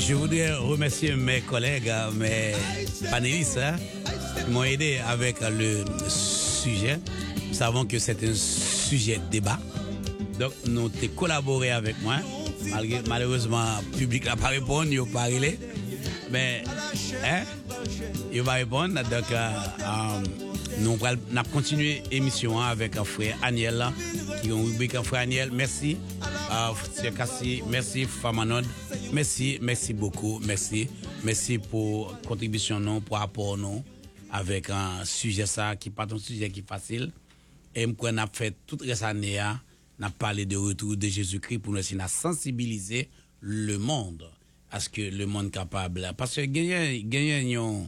Je voudrais remercier mes collègues, mes panélistes qui m'ont aidé avec le sujet. Nous savons que c'est un sujet de débat. Donc, nous avons collaboré avec moi. Malheureusement, le public n'a pas répondu, il n'a pas réglé. Mais, il n'a pas répondu. Donc, nous avons continué l'émission avec un frère Aniel, qui est une rubrique frère Aniel. Merci, M. Kassi. Merci, Famanod. Merci beaucoup. Merci pour la contribution, pour l'apport avec un sujet ça qui n'est pas un sujet qui est facile. Et nous avons fait toute cette année, nous avons parlé de retour de Jésus-Christ pour nous essayer de sensibiliser le monde à ce que le monde est capable. Parce que gagnons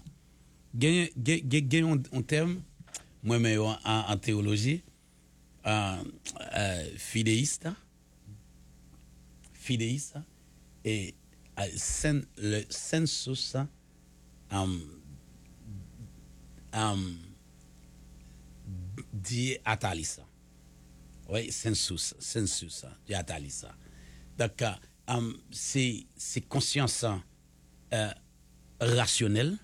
un terme, moi-même en théologie, fidéiste, et le sensus di atalisa. Oui, sensus di atalisa. Donc, c'est conscience rationnelle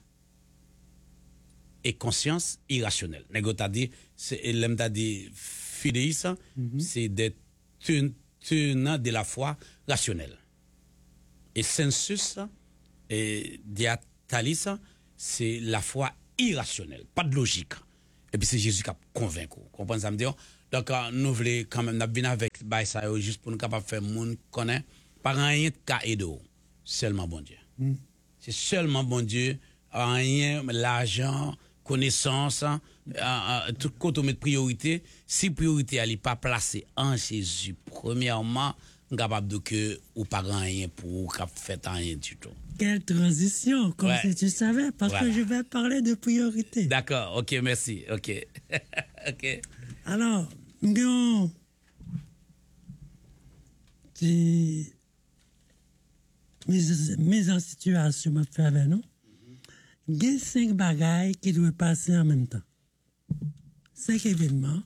et conscience irrationnelle. L'homme t'a dit fidéiste, c'est des tenants de la foi rationnelle. Et sensus et diatalisa, c'est la foi irrationnelle, pas de logique. Et puis c'est Jésus qui a convaincu. Comprenez ça me dit? Donc nous voulons quand même venir avec ça juste pour nous capables faire monde connaît par rien de cas aider seulement bon Dieu. C'est seulement bon Dieu, rien l'argent, connaissance, tout côté de priorité, si priorité elle n'est pas placée en Jésus premièrement, capable de que ou pas rien pour faire rien du tout. Quelle transition, comme si tu savais, parce que je vais parler de priorité. D'accord, ok, merci, ok. Ok. Alors, mes en situation m'a fait avec nous. Il y a 5 bagailles qui doivent passer en même temps. 5 événements.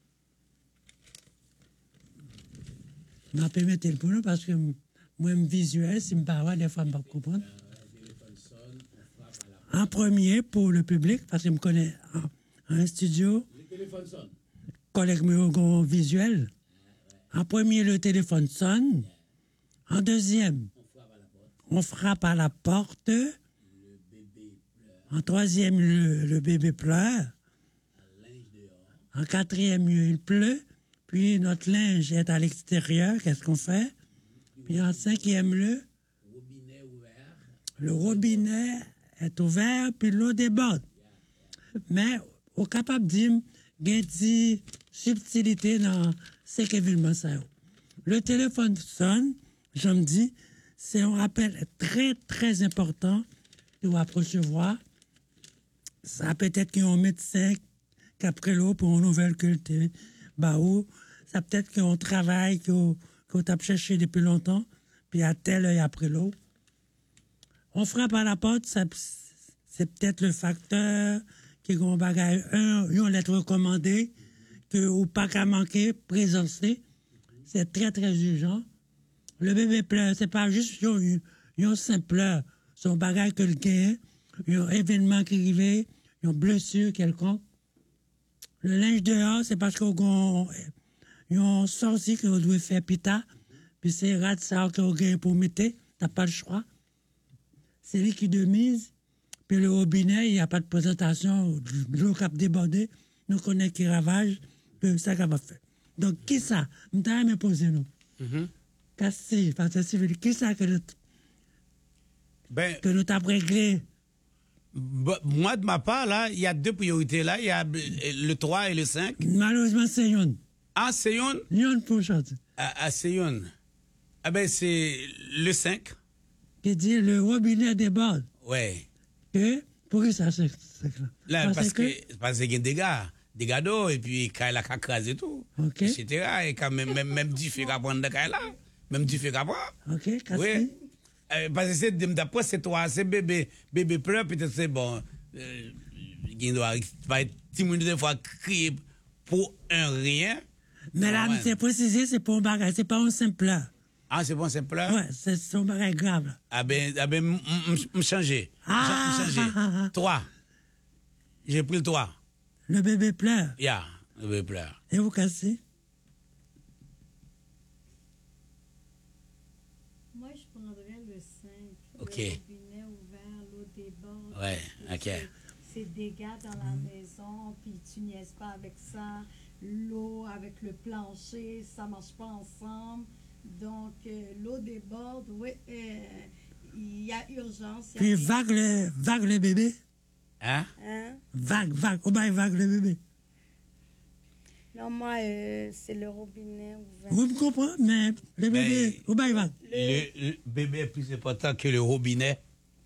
Je vais permettre pour nous parce que moi, je visuel, si je parle, des fois, je ne peux pas comprendre. En premier, pour le public, parce que je me connais en studio, collègue me visuel. En premier, le téléphone sonne. En deuxième, on frappe à la porte. En troisième, le bébé pleure. En quatrième lieu, il pleut. Puis notre linge est à l'extérieur. Qu'est-ce qu'on fait? Puis en cinquième lieu, le robinet est ouvert, puis l'eau déborde. Mais on est capable de dire qu'il y a des subtilités dans ces événements. Le téléphone sonne, je me dis, c'est un rappel très, très important de recevoir. Ça peut-être qu'il y a un médecin qui a pris l'eau pour une nouvelle culture. Ça peut-être qu'il y a un travail qu'on t'a cherché depuis longtemps, puis à tel œil après l'eau. On frappe à la porte, c'est peut-être le facteur qui est un bagage, une lettre recommandée, ou pas qu'à manquer, présencer. C'est très, très urgent. Le bébé pleure, c'est pas juste un simple pleur, c'est un bagage que le gain, un événement qui arrive, une blessure quelconque. Le linge dehors, c'est parce qu'on y a un sorcier qui doit faire pita, puis c'est rat ça qu'on gagne pour mettre, t'as pas le choix. C'est lui qui de mise, puis le robinet, il n'y a pas de présentation, l'eau qui a débordé, nous connaissons qui ravage, puis ça qu'on va faire. Donc, qui ça? Nous t'avons posé nous. Kassi, parce que qui ça que nous t'avons réglé? Moi, de ma part, là, il y a 2 priorités. Là, il y a le 3 et le 5. Malheureusement, c'est une. Ah, c'est une? Une pour chanter. Ah, c'est une. Ah ben, c'est le 5. Qui dit le robinet déborde. Ouais. Et pourquoi ça, c'est là? Parce qu'il y a des dégâts d'eau, et puis quand il a crasé et tout, etc. Et quand même du fait qu'à prendre de là, même du fait qu'à prendre. Ok, oui. Parce que c'est d'après c'est toi, c'est bébé pleure, peut-être c'est bon. Il doit être 10 minutes de fois crier pour un rien. Mais là, c'est précisé, c'est pour un bagage, c'est pas un simple pleur. Ah, c'est bon, c'est pleur? Ouais, c'est son bagage grave, là. Ah ben, me changer. Ah, Me changer. 3. J'ai pris le 3. Le bébé pleure. Yeah, le bébé pleure. Et vous cassez? Moi, je prendrais le 5. OK. Le robinet ouvert, l'eau déborde. Ouais, OK. C'est dégâts dans la maison, puis tu niaises pas avec ça. L'eau avec le plancher, ça marche pas ensemble. Donc, l'eau déborde, oui, il y a urgence. Puis vague le bébé. Hein? Hein? Vague. Au bail vague le bébé. Non, moi, c'est le robinet ouvert. Vous me comprenez, mais le bébé, au bail vague. Le bébé est plus important que le robinet.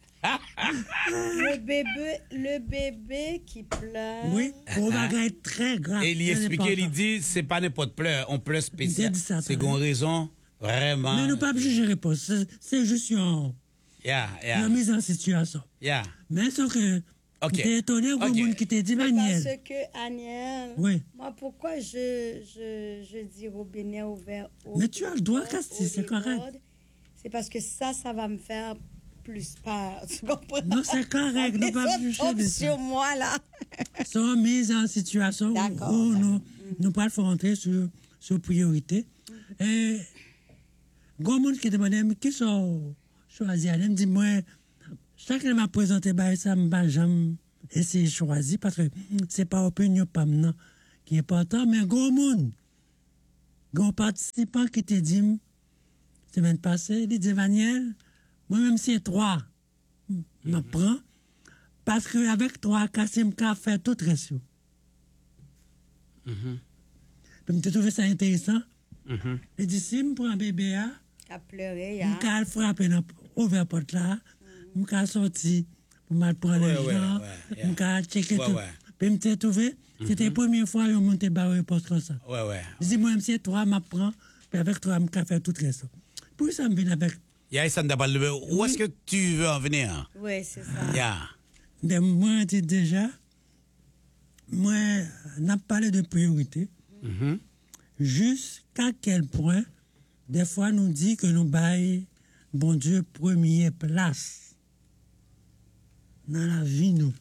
Le bébé qui pleure. Oui, au bagage très grave. Et il très expliquait, il important. dit, c'est pas n'importe pleur, on pleure spécial. Il dit ça, C'est toi, qu'on hein. raison, vraiment. Mais nous pas juger réponse. C'est juste une Yeah. mise en situation. Yeah. Mais sauf que, Ok. t'es étonné au Ok. monde qui t'a dit, Parce Maniel. que, Aniel, Oui. moi, pourquoi je dis robinet ouvert au Mais tu as le droit, débord, Casti, au c'est correct. débord, c'est parce que ça va me faire plus peur. Tu comprends? Non, c'est correct, nous pas Les juger autres de tombent ça. sur moi, là. Sont mises en situation D'accord, où d'accord. nous pas le faire rentrer sur priorité. Et, grand monde qui demandait, mais qui sont choisis? Elle me dit, moi, chacun m'a présenté, bah, ça m'a jamais essayé de choisir parce que c'est pas opinion, pas maintenant, qui est important, mais grand monde, grand participant qui te dit, semaine passée, il dit, Daniel, moi-même, c'est 3, m'apprends, parce qu'avec 3, Kassim a fait tout reste. Puis, je trouvé ça intéressant. Il dit, si je prends un bébé, Qui a pleuré, je vais frapper dans ouvert porte là, je vais sortir pour me prendre les gens, je vais checker tout. Puis, je trouvé, c'était la première fois que je montais barre et porte comme ça. Ouais. Je dis, moi, c'est 3, je prends, puis avec 3, je vais faire tout reste. Puis, ça me vient avec. Yeah, où est-ce que tu veux en venir? Oui, c'est ça. Yeah. Mais moi, je dis déjà, moi, on a parlé de priorité. Jusqu'à quel point, des fois, nous dit que nous baillons, bon Dieu, première place dans la vie, nous.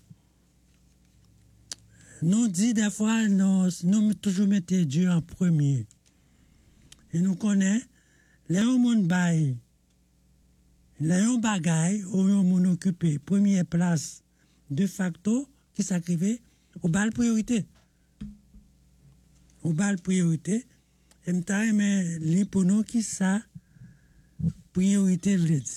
Nous dit des fois, nous toujours mettons Dieu en premier. Et nous connaissons, les gens baillent, les gens bagaille, ou les gens occupé première place de facto, qui s'acrivait au bal priorité. Au bal priorité, et m'ta mais li pour nous qui ça priorité veut dire.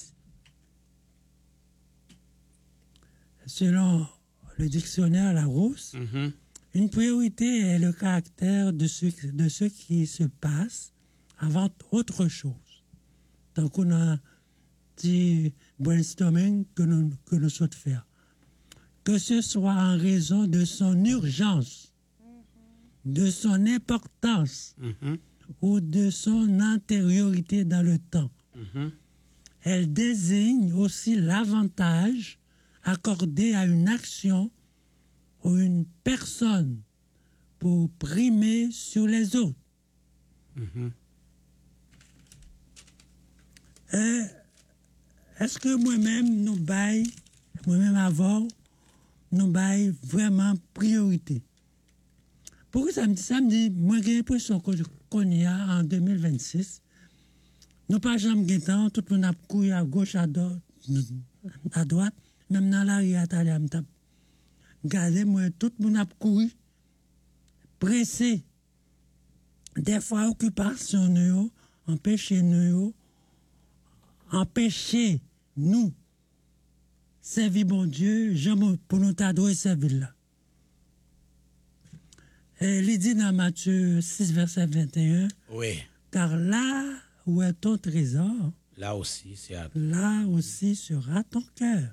Selon le dictionnaire Larousse, une priorité est le caractère de ce qui se passe avant autre chose. Donc on a dit brainstorming que nous souhaitons faire. Que ce soit en raison de son urgence, de son importance ou de son antériorité dans le temps. Elle désigne aussi l'avantage accordé à une action ou une personne pour primer sur les autres. Est-ce que moi-même, moi-même avant, nous baillons vraiment priorité? Pourquoi ça me dit, moi j'ai l'impression qu'on y a en 2026, nous pas jamais guettant, tout le monde a couru à gauche, à droite, même dans la rue, à taper. Regardez, moi, tout le monde a couru, pressé. Des fois, occupation, nous, empêcher nous, servir bon Dieu, j'aime pour nous t'adorer servir là. Et il dit dans Matthieu 6, verset 21, Oui. car là où est ton trésor, Là aussi, c'est à... là aussi sera ton cœur.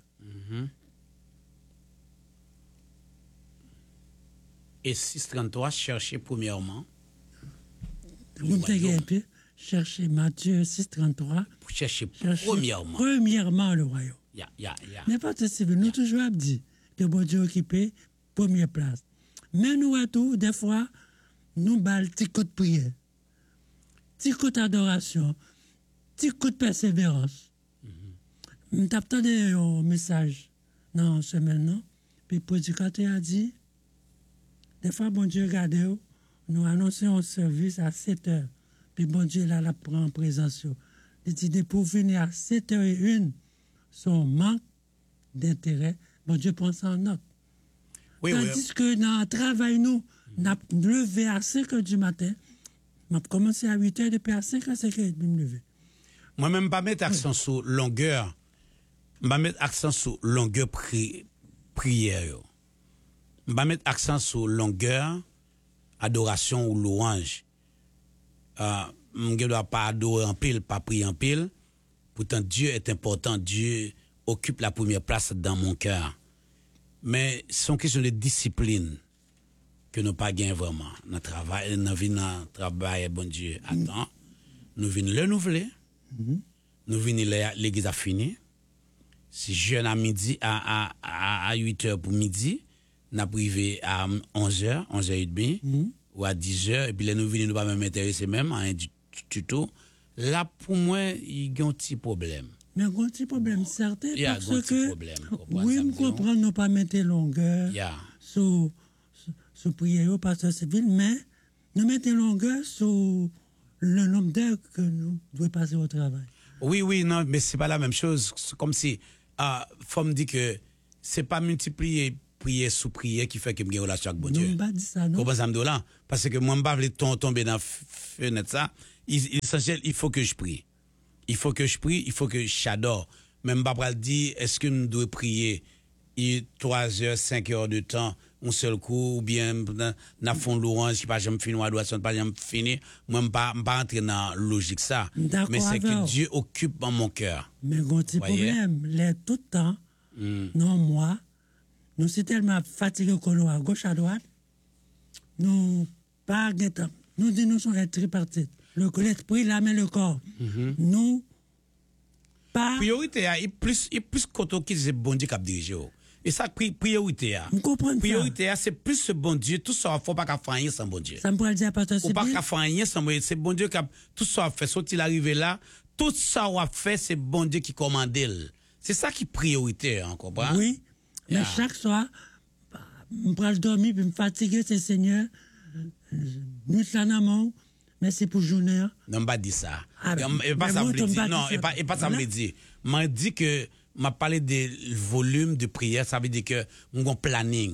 Et 633, cherchez premièrement. Vous me tegez un peu, cherchez Matthieu 6, 33. Cherchez Cherchez premièrement. premièrement le royaume. Yeah. N'importe civil, nous toujours dit que bon Dieu occupé première place. Mais nous, à tout, des fois, nous balle petit coup de prière, petit coup d'adoration, petit coup de persévérance. Je t'attendais un message dans la semaine, non? Puis le prédicateur a dit, des fois, bon Dieu, regardez, nous annonçons un service à 7 heures. Puis bon Dieu, là, la prend en présence. Il dit, pour venir à 7h01, son manque d'intérêt, bon Dieu prend ça en note. Oui, Tandis que dans le travail, nous, on a levé à 5h du matin. On a commencé à 8h, depuis à 5h, 5h30, je me lever. Moi-même, pas mettre accent sur longueur. Pas mettre accent sur longueur prière. Pas mettre accent sur longueur, adoration ou louange. Je ne dois pas adorer en pile, pas prier en pile. Pourtant, Dieu est important. Dieu occupe la première place dans mon cœur. Mais c'est une question de discipline que nous pas gagnons vraiment. Notre travail, nous venons travailler, bon Dieu, attends. Nous venons le renouveler. Nous venons l'église a fini. Si jeune à midi, à 8h pour midi, nous privé à 11h, 11h30, ou à 10h, et puis là, nous venons nous pas même intéresser même à un tuto. Là, pour moi, il y a un petit problème. Mais il y a un petit problème, certain, parce que, oui, je comprends, nous pas mettre longueur sur prière au pasteur civil, mais nous mettons longueur sur le nombre d'heures que nous devons passer au travail. Oui, non, mais c'est pas la même chose. C'est comme si, faut me dire que c'est pas multiplier prière sous prière qui fait que je me relation avec bon Dieu. Non, pas dit ça, non. Parce que moi, je ne vais pas tomber dans la fenêtre, ça. Essentiel, il faut que je prie. Il faut que je prie, il faut que j'adore. Même pas dire, est-ce que nous devons prier 3 heures, 5 heures de temps, un seul coup, ou bien, dans fond louange, qui pas jamais fini, ou adoration, pas jamais fini. Moi, je ne pas entrer dans la logique, ça. Mais c'est que Dieu occupe dans mon cœur. Mais il y a un petit problème. Tout le temps, non, moi, nous sommes tellement fatigués qu'on nous à gauche, à droite, nous, pas de temps. Nous disons, nous sommes tripartites. Le l'esprit, la main, le corps. Nous, pas. Priorité, il y a plus côté qui c'est bon Dieu qui a dirigé. Et ça, priorité, priorité, c'est plus ce bon Dieu, tout ça, il ne faut pas faire rien sans bon Dieu. Ça me pourrait dire, pasteur, c'est pas faire rien sans bon Dieu. C'est bon Dieu qui a tout ça fait. Soit il arrivé là, tout ça a fait, c'est bon Dieu qui commande. C'est ça qui est priorité, on comprend? Oui. Mais chaque soir, je prends dormir, puis me fatiguer, c'est Seigneur. Nous sommes en amont. Merci pour journée. Non, pas dit ça. Et pas ça me dit. Non, et pas ça me dit. M'a dit que m'a parlé des volumes de prière, ça veut dire que mon planning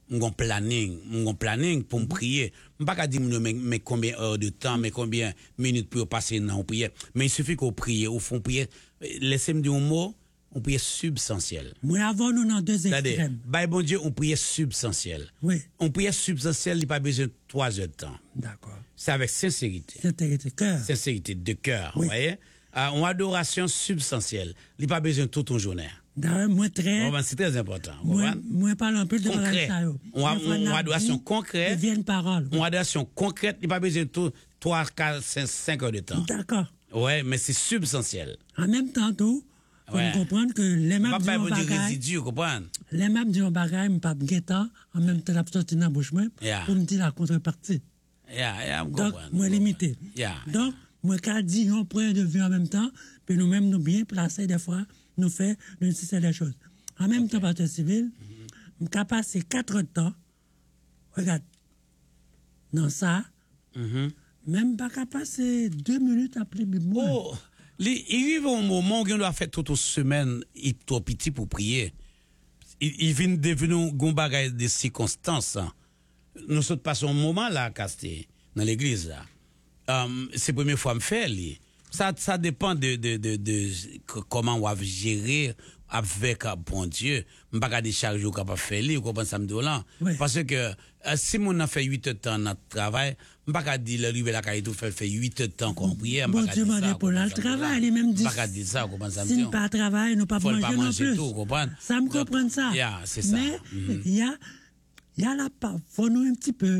pour me prier. M'a pas dire mais combien heures de temps, mais combien minutes pour passer dans prière. Mais il suffit qu'on prie, au fond prier. Laissez-moi dire un mot. On priait substantiel. Nous avons nous dans deux extrêmes. Bon Dieu, on priait substantiel. Oui. On priait substantiel, il n'y a pas besoin de 3 heures de temps. D'accord. C'est avec sincérité. Sincérité, cœur. Sincérité de cœur, oui. Vous voyez? En adoration substantielle, il n'y a pas besoin de toute une journée. Moi, très. C'est très important. Moi, parle un peu de concret. On adoration concrète. On adoration concrète, il n'y a pas besoin de 3, 4, 5 heures de temps. D'accord. Ouais, mais c'est substantiel. En même temps, tout. Faut comprendre que les maps du bagage. Les maps du bagage, je pas guettant, en même temps, la sortie dans la bouche, pour me dire la contrepartie. Donc, moi, limité. Donc, moi, quand je dis, on prend de vue en même temps, puis nous-mêmes, nous bien placés, des fois, nous faisons des choses. En même temps, pasteur civil, je peux passer 4 temps, regarde, dans ça, même pas qu'à passer 2 minutes après le Oh! Il arrive un moment où on doit faire toute une semaine, il est trop petit pour prier. Il vient devenir un bagage de circonstances. Nous sommes passés un moment là, Casté, dans l'église là. C'est la première fois que je fais. Ça dépend de comment on va gérer avec bon Dieu. Je ne peux pas dire chaque jour qu'on va faire ou qu'on va samedi là. Parce que si on a fait 8 heures de temps dans le travail, je ne peux pas dire l'arrivée là quand il fait 8 heures de temps qu'on prie. Bon Dieu m'a dit pour le travail, il même dit. Je ne peux pas dire ça, si nous pas travailler, nous pas manger non plus. Ça me comprend ça. C'est ça. Mais il y a la part, faut nous un petit peu.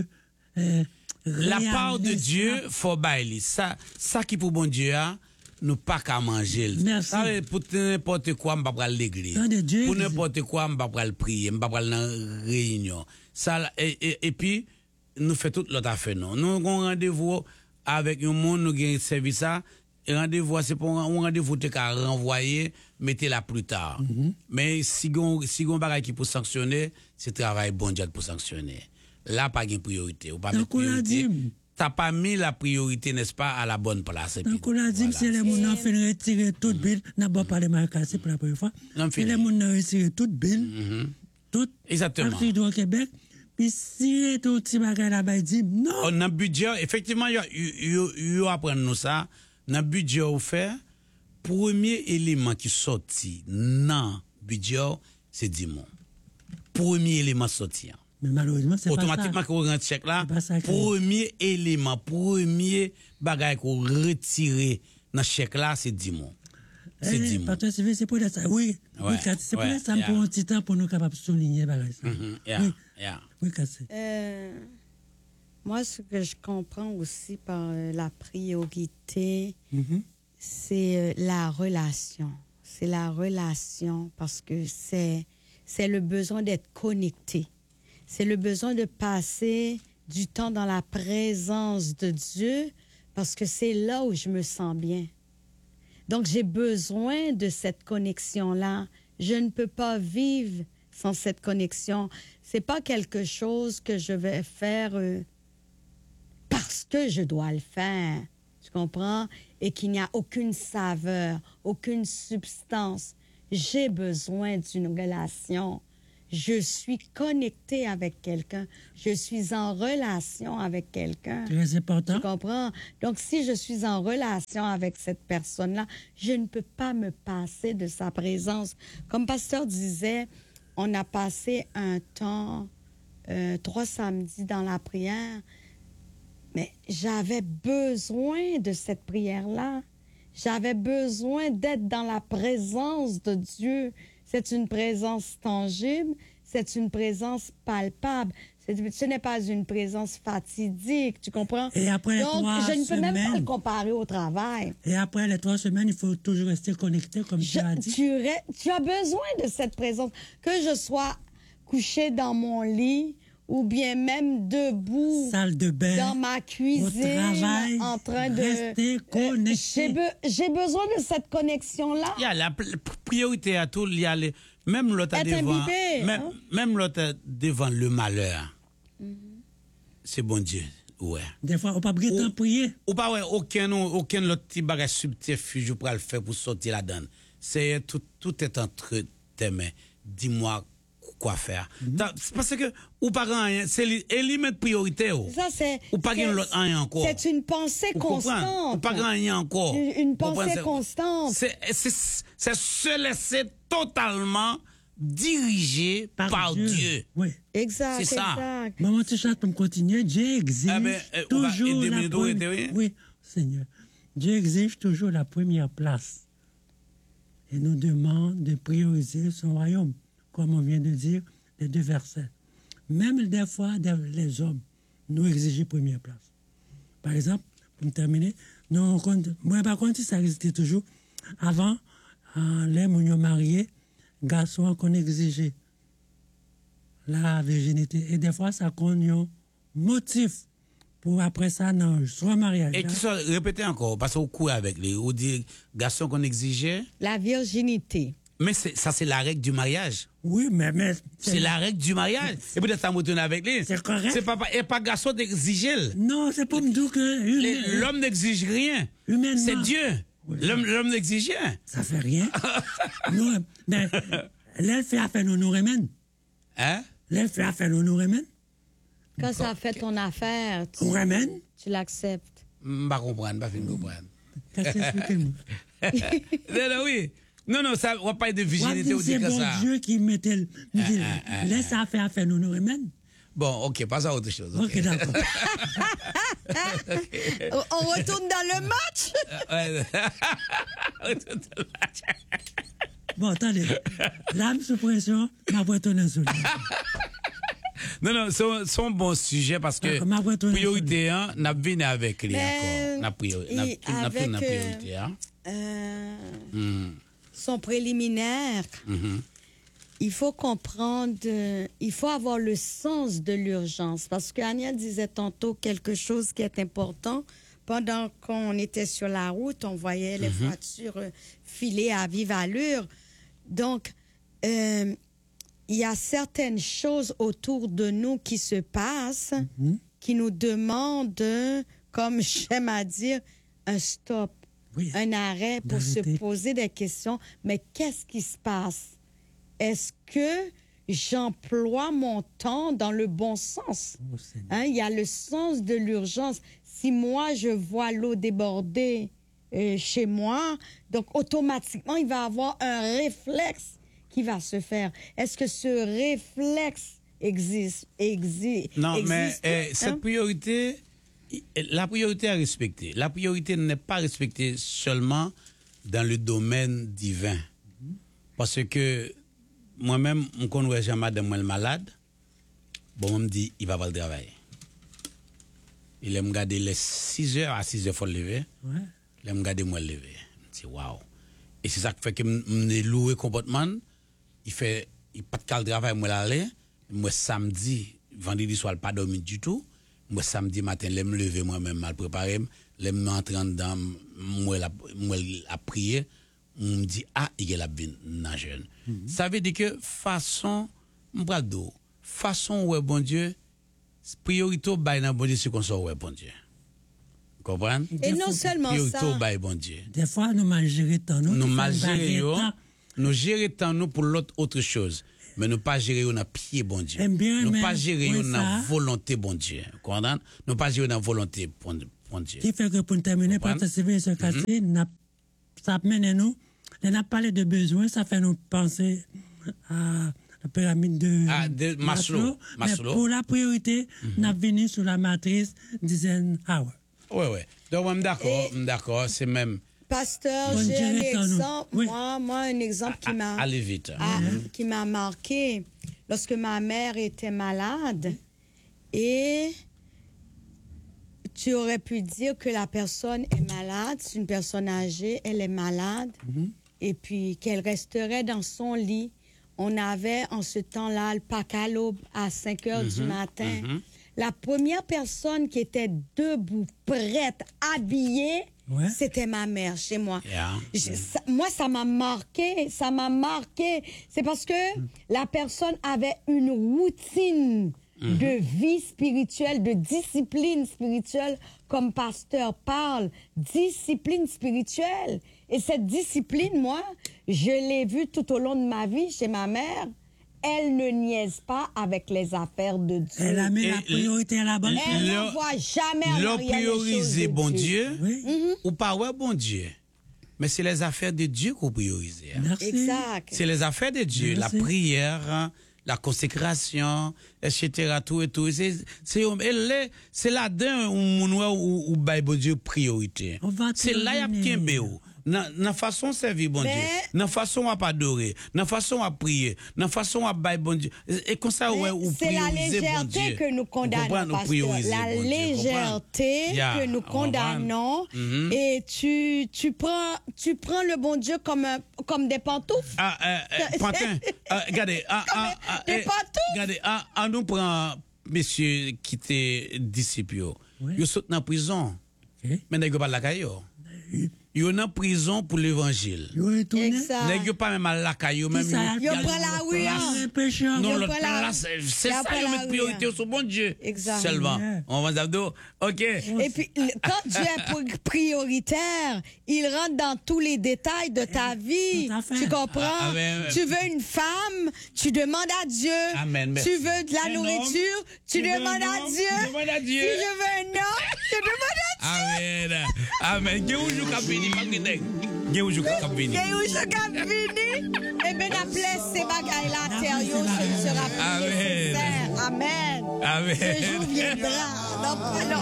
La part de Dieu, faut bailler. Ça qui pour bon Dieu a, nous pas qu'à manger. Merci. Ça pour n'importe quoi, on va pas l'église. Pour n'importe quoi, on va pas prier, on va pas dans réunion. Ça et puis nous fait toute l'autre affaire non. Nous avons rendez-vous avec un monde nous gagne service ça rendez-vous, c'est pour un rendez-vous que qu'à renvoyer, mettez-la plus tard. Mais si on bagage qui pour sanctionner, c'est travail bon Dieu pour sanctionner. Là, pas de priorité. Ou pas de priorité. T'as pas mis la priorité, n'est-ce pas, à la bonne place. Donc, on a dit que c'est les gens qui ont retiré toute bille, n'a pas les marques cassées pour la première fois. Et les gens qui ont retiré toute bille, toute activité au Québec. Puis si tout petit bagage là-bas, il dit non. Dans le budget, effectivement, il apprend nous ça. Dans le budget, on fait, premier élément qui sorti dans le budget, c'est 10 mois. Premier élément sorti. Mais malheureusement, c'est automatiquement pas ça. qu'on rentre chèque là, premier élément, premier bagage qu'on retire dans chèque là, c'est 10 mois. C'est 10 mois. Parce que c'est pour ça. Oui, c'est pour ça pour un petit temps pour nous capables de souligner bagage. Oui, Cassé. Moi, ce que je comprends aussi par la priorité, c'est la relation. C'est la relation parce que c'est le besoin d'être connecté. C'est le besoin de passer du temps dans la présence de Dieu parce que c'est là où je me sens bien. Donc, j'ai besoin de cette connexion-là. Je ne peux pas vivre sans cette connexion. C'est pas quelque chose que je vais faire parce que je dois le faire. Tu comprends? Et qu'il n'y a aucune saveur, aucune substance. J'ai besoin d'une relation. Je suis connectée avec quelqu'un. Je suis en relation avec quelqu'un. Très important. Tu comprends? Donc, si je suis en relation avec cette personne-là, je ne peux pas me passer de sa présence. Comme pasteur disait, on a passé un temps, 3 samedis dans la prière, mais j'avais besoin de cette prière-là. J'avais besoin d'être dans la présence de Dieu. C'est une présence tangible, c'est une présence palpable. Ce n'est pas une présence fatidique, tu comprends? Et après donc, 3 je ne peux semaines, même pas le comparer au travail. Et après les 3 semaines, il faut toujours rester connecté, comme tu as dit. Tu as besoin de cette présence. Que je sois couché dans mon lit ou bien même debout, salle de bain, dans ma cuisine, au travail, en train de rester connecté. J'ai besoin de cette connexion-là. Il y a la priorité à tout. Il y a même l'autre devant, même l'autre devant le malheur. C'est bon Dieu. Ouais. Des fois, on pas besoin de prier. Ou pas aucun autre petit bagage subterfuge pour le faire pour sortir la donne. C'est tout est entre tes mains. Dis-moi quoi faire. Parce que ou pas rien, c'est éliminer priorité. Ça c'est ou pas rien encore. C'est une pensée constante. Ou pas rien encore. Une pensée constante. C'est se laisser totalement dirigé par Dieu. Oui. Exact. C'est ça. Exact. Maman, tu chantes pour me continuer. Dieu exige toujours la première. Oui, Seigneur. Dieu exige toujours la première place. Et nous demande de prioriser son royaume, comme on vient de dire, les 2 versets. Même des fois, les hommes nous exigent première place. Par exemple, pour me terminer, moi, par contre, ça existait toujours. Avant, les gens mariés, garçons qu'on exigeait la virginité. Et des fois, ça connaît un motif pour après ça, non, soit mariage. Et qui soit répété encore, parce qu'au coup avec les, on dit garçon qu'on exigeait. La virginité. Mais ça, c'est la règle du mariage. Oui, mais c'est la règle du mariage. Et peut-être ça me retourne avec lui. C'est correct. C'est pas garçon d'exiger. Non, c'est pas me dire que l'homme n'exige rien. Humainement. C'est Dieu. Oui. L'homme n'exige rien. Ça fait rien. Non, mais l'elle fait affaire nous remène. Hein? L'elle fait affaire nous remène. Quand ça fait ton affaire, tu l'acceptes. Pas comprendre, pas fin comprendre. Qu'est-ce que expliquez-moi? Non, oui. Non, ça va pas être de virginité ou de ça. C'est bon Dieu qui mettait, laisse affaire nous remène. Bon, ok, passe à autre chose. Ok, d'accord. On retourne dans le match? Retourne dans le match. Bon, attendez. L'âme sous pression, m'a retourné sur lui. Non, c'est un bon sujet parce que priorité, n'a venu avec lui encore. N'a priorité. Son préliminaire, il faut comprendre, il faut avoir le sens de l'urgence. Parce que Ania disait tantôt quelque chose qui est important pendant qu'on était sur la route, on voyait les voitures filer à vive allure. Donc, il y a certaines choses autour de nous qui se passent, qui nous demandent, comme j'aime à dire, un stop, un arrêt pour se poser des questions. Mais qu'est-ce qui se passe? Est-ce que j'emploie mon temps dans le bon sens? Il y a le sens de l'urgence. Si moi, je vois l'eau déborder chez moi, donc automatiquement, il va y avoir un réflexe qui va se faire. Est-ce que ce réflexe existe? Non, mais hein? cette priorité, la priorité à respecter. La priorité n'est pas respectée seulement dans le domaine divin. Parce que moi-même, je connais jamais madame malade. Bon, on me dit, il va pas le travailler. Il aime garder les 6 heures à 6 heures, il faut le lever. Il aime garder moi le lever. Je dis, waouh. Et c'est ça qui fait que je loué comportement. Il pas de travail, moi l'aller. Moi, samedi, vendredi soir, pas dormi du tout. Moi, samedi matin, je me lever moi-même, mal préparé. Je me rentre dans moi la prier. On me dit, ah, il y a la vie nager. Ça veut dire que façon, m'brado, façon ouais bon Dieu, priorité bail dans bon Dieu c'est qu'on soit ouais bon Dieu. Comprendre? Et non seulement priorité ça. bail bon Dieu. Des fois, nous mal gérer tant nous. Nous mal gérer nous gérer tant nous pour l'autre autre chose. Mais nous pas gérer on a pied bon Dieu. Nous pas gérer on a volonté bon Dieu. Comprendre? Nous pas gérer on a volonté bon Dieu. Qui fait que pour terminer participer à ce quartier, ça mène nous, on a parlé de besoins, ça fait nous penser à la pyramide de Maslow. Mais pour la priorité, on a venu sur la matrice d'Eisenhower. Oui. Donc, je suis d'accord, c'est même. Pasteur, j'ai un exemple, moi, un exemple qui m'a. Allez vite. Qui m'a marqué lorsque ma mère était malade. Et tu aurais pu dire que la personne est malade, c'est une personne âgée, elle est malade, et puis qu'elle resterait dans son lit. On avait en ce temps-là le pack à l'aube à 5 heures du matin. La première personne qui était debout, prête, habillée, c'était ma mère chez moi. Moi, ça m'a marqué, C'est parce que la personne avait une routine de vie spirituelle, de discipline spirituelle, comme pasteur parle, discipline spirituelle. Et cette discipline, moi, je l'ai vue tout au long de ma vie chez ma mère. Elle ne niaise pas avec les affaires de Dieu. Elle a mis la priorité à la bonne. Elle ne voit jamais en arrière les choses prioriser de bon Dieu. Ou pas ouais bon Dieu. Mais c'est les affaires de Dieu qu'on priorise. Exact. C'est les affaires de Dieu, la prière, la consécration, etc. Tout et tout. C'est là-dedans où bon Dieu priorité. C'est là qu'il y a bien dans façon servir bon Dieu, dans façon à adorer, dans façon à prier, dans façon à bailler bon Dieu. Et comme ça ouais ou c'est la légèreté que nous condamnons, pasteur. La légèreté que nous condamnons. Et tu prends le bon Dieu comme des pantoufles. Pantin. Regardez, des pantoufles. Regardez, on nous prend monsieur qui était disciple. Il saute dans prison. Mais il pas la caillou. Il est en prison pour l'évangile. Exact. Il pas même à la caillou. Il prend la rue. Non, c'est ça, il met priorité sur bon Dieu. Exact. Seulement. On va dire, OK. Et puis, quand Dieu est prioritaire, il rentre dans tous les détails de ta vie. Tu comprends? Tu veux une femme, tu demandes à Dieu. Amen. Tu veux de la nourriture, tu demandes à Dieu. Si je veux un homme, tu demandes à Dieu. Amen. Geoujou Kapvini. Eh bien, appelez ces bagailles-là, Thériault, ce sera plus nécessaire. Amen. Ce jour viendra. Donc,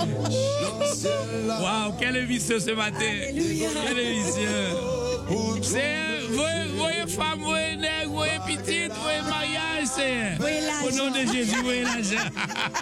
voilà. Waouh, quelle émission ce matin. Alléluia. Quelle émission. C'est, voyez femme, voyez nègre, voyez petite, voyez mariage, c'est. Au nom de Jésus, voyez l'argent.